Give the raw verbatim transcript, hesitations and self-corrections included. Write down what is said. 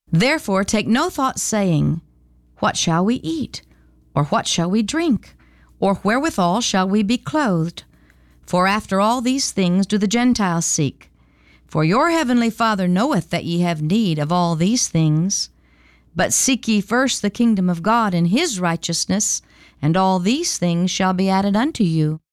Therefore take no thought, saying, What shall we eat? Or what shall we drink? Or wherewithal shall we be clothed? For after all these things do the Gentiles seek. For your heavenly Father knoweth that ye have need of all these things. But seek ye first the kingdom of God and his righteousness, and all these things shall be added unto you.